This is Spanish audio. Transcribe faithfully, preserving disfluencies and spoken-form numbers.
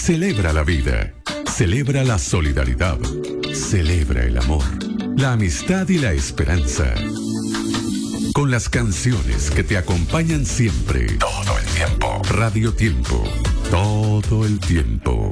Celebra la vida. Celebra la solidaridad. Celebra el amor, la amistad y la esperanza. Con las canciones que te acompañan siempre. Todo el tiempo. Radio Tiempo. Todo el tiempo.